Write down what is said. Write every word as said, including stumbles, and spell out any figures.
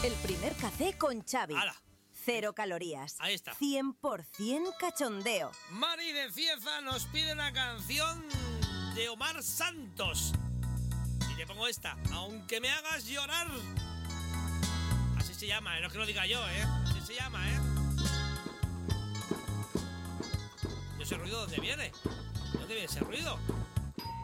El primer café con Xavi. ¡Hala! Cero calorías. Ahí está. cien por ciento cachondeo. Mari de Cieza nos pide una canción de Omar Santos. Y te pongo esta, Aunque me hagas llorar. Así se llama, no es que lo diga yo, ¿eh? Así se llama, ¿eh? ¿Y ese ruido dónde viene? ¿Dónde viene ese ruido?